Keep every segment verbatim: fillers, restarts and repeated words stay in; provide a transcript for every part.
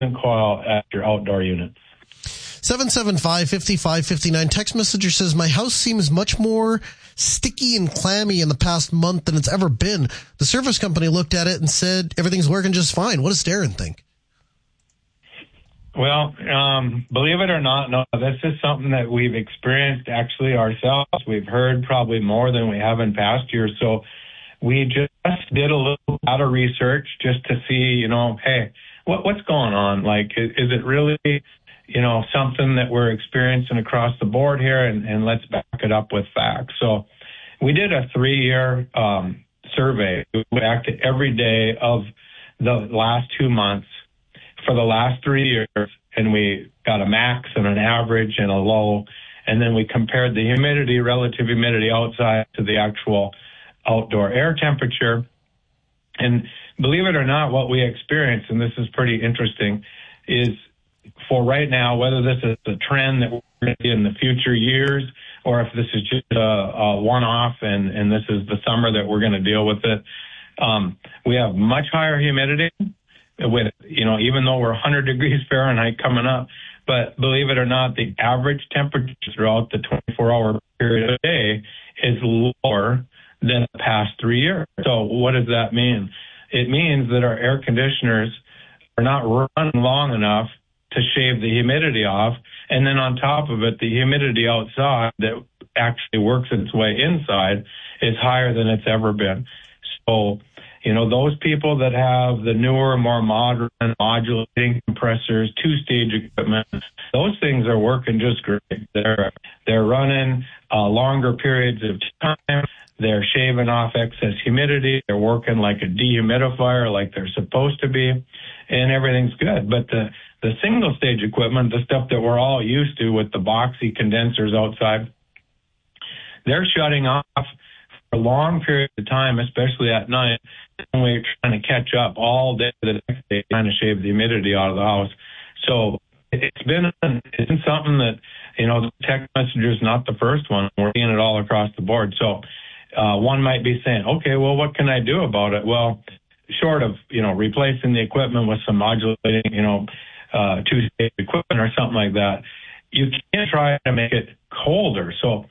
coil at your outdoor units. seven seven five, five five five nine. Text messenger says, my house seems much more sticky and clammy in the past month than it's ever been. The service company looked at it and said everything's working just fine. What does Darren think? Well, um, believe it or not, no, this is something that we've experienced actually ourselves. We've heard probably more than we have in past years. So we just did a little bit of research just to see, you know, hey, what, what's going on? Like, is, is it really, you know, something that we're experiencing across the board here? And, and let's back it up with facts. So we did a three-year um, survey. We went back to every day of the last two months for the last three years, and we got a max and an average and a low, and then we compared the humidity, relative humidity outside to the actual outdoor air temperature. And believe it or not, what we experience, and this is pretty interesting, is for right now, whether this is a trend that we're going to see in the future years, or if this is just a, a one-off and, and this is the summer that we're going to deal with it, um, we have much higher humidity. With, you know, even though we're one hundred degrees Fahrenheit coming up, but believe it or not, the average temperature throughout the twenty-four hour period of the day is lower than the past three years. So what does that mean? It means that our air conditioners are not running long enough to shave the humidity off. And then on top of it, the humidity outside that actually works its way inside is higher than it's ever been. So, you know, those people that have the newer, more modern modulating compressors, two-stage equipment, those things are working just great. They're they're running uh, longer periods of time. They're shaving off excess humidity. They're working like a dehumidifier, like they're supposed to be, and everything's good. But the the single-stage equipment, the stuff that we're all used to with the boxy condensers outside, they're shutting off for a long period of time, especially at night, and we're trying to catch up all day the next day, trying to shave the humidity out of the house. So it's been it's been something that, you know, the text messenger is not the first one. We're seeing it all across the board. So uh, one might be saying, okay, well, what can I do about it? Well, short of, you know, replacing the equipment with some modulating, you know, uh, two-stage equipment or something like that, you can't try to make it colder. So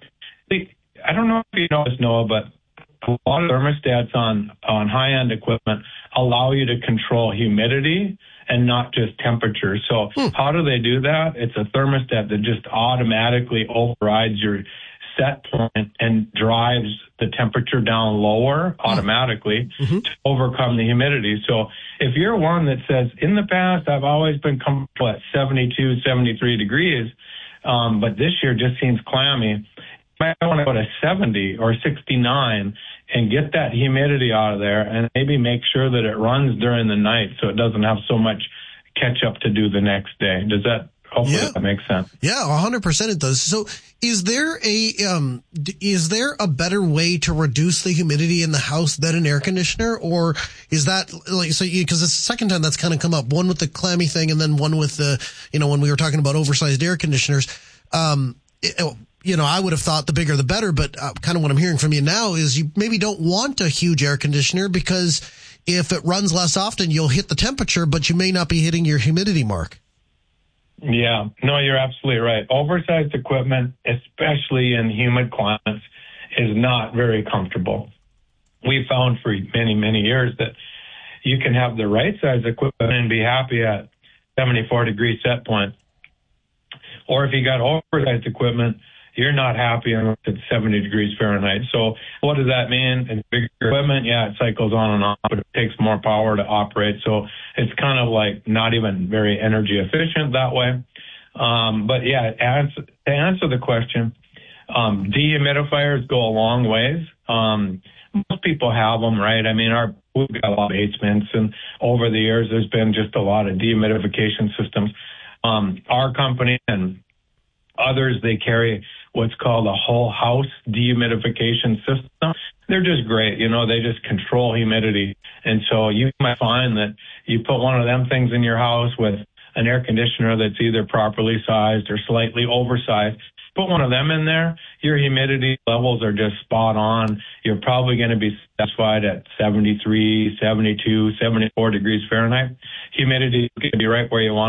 I don't know if you know this, Noah, but a lot of thermostats on, on high-end equipment allow you to control humidity and not just temperature. So hmm. how do they do that? It's a thermostat that just automatically overrides your set point and drives the temperature down lower automatically mm-hmm. to overcome the humidity. So if you're one that says, in the past, I've always been comfortable at seventy-two, seventy-three degrees, um, but this year just seems clammy, might want to go to seventy or sixty-nine and get that humidity out of there and maybe make sure that it runs during the night so it doesn't have so much catch up to do the next day. Does that hopefully yeah. that makes sense? Yeah, one hundred percent it does. So is there a um is there a better way to reduce the humidity in the house than an air conditioner, or is that like so because it's the second time that's kind of come up, one with the clammy thing and then one with the, you know, when we were talking about oversized air conditioners, um it, you know, I would have thought the bigger the better, but uh, kind of what I'm hearing from you now is you maybe don't want a huge air conditioner because if it runs less often, you'll hit the temperature, but you may not be hitting your humidity mark. Yeah, no, you're absolutely right. Oversized equipment, especially in humid climates, is not very comfortable. We found for many, many years that you can have the right size equipment and be happy at seventy-four degree set point. Or if you got oversized equipment, you're not happy unless it's seventy degrees Fahrenheit. So what does that mean? It's bigger equipment. Yeah, it cycles on and on, but it takes more power to operate. So it's kind of like not even very energy efficient that way. Um, but yeah, answer, to answer the question, um, dehumidifiers go a long ways. Um, most people have them, right? I mean, our we've got a lot of basements, and over the years, there's been just a lot of dehumidification systems. Um, our company and others, they carry what's called a whole house dehumidification system. They're just great. You know, they just control humidity. And so you might find that you put one of them things in your house with an air conditioner that's either properly sized or slightly oversized. Put one of them in there, your humidity levels are just spot on. You're probably going to be satisfied at seventy-three, seventy-two, seventy-four degrees Fahrenheit. Humidity is going to be right where you want